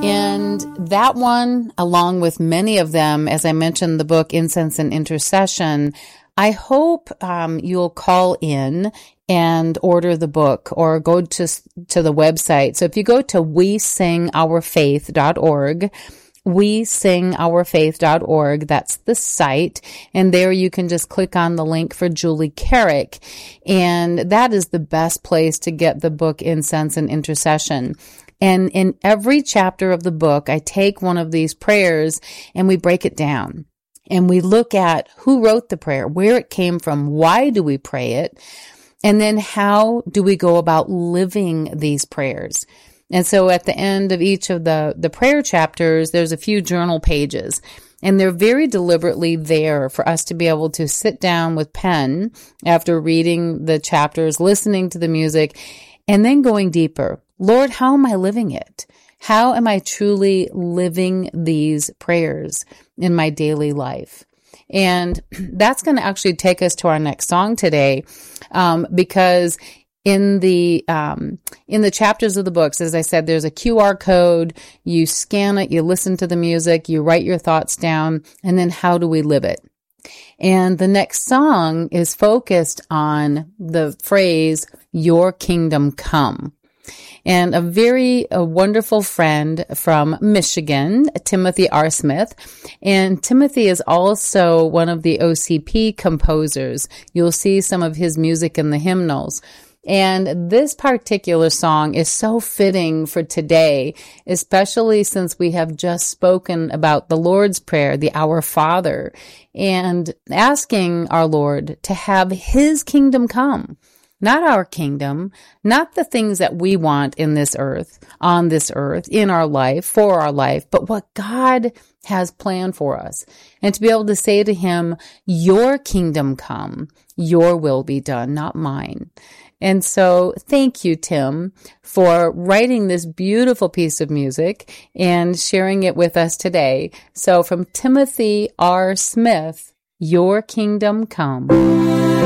And that one, along with many of them, as I mentioned, the book Incense and Intercession, I hope you'll call in and order the book or go to the website. So if you go to wesingourfaith.org, wesingourfaith.org, that's the site, and there you can just click on the link for Julie Carrick, and that is the best place to get the book Incense and Intercession. And in every chapter of the book, I take one of these prayers and we break it down. And we look at who wrote the prayer, where it came from, why do we pray it, and then how do we go about living these prayers. And so at the end of each of the prayer chapters, there's a few journal pages. And they're very deliberately there for us to be able to sit down with pen after reading the chapters, listening to the music, and then going deeper. Lord, how am I living it? How am I truly living these prayers in my daily life? And that's going to actually take us to our next song today, because in the chapters of the books, as I said, there's a QR code. You scan it, you listen to the music, you write your thoughts down, and then how do we live it? And the next song is focused on the phrase, "Your kingdom come." And a wonderful friend from Michigan, Timothy R. Smith. And Timothy is also one of the OCP composers. You'll see some of his music in the hymnals. And this particular song is so fitting for today, especially since we have just spoken about the Lord's Prayer, the Our Father, and asking our Lord to have His kingdom come. Not our kingdom, not the things that we want in this earth, on this earth, in our life, for our life, but what God has planned for us. And to be able to say to Him, "Your kingdom come, your will be done, not mine." And so thank you, Tim, for writing this beautiful piece of music and sharing it with us today. So from Timothy R. Smith, "Your kingdom come."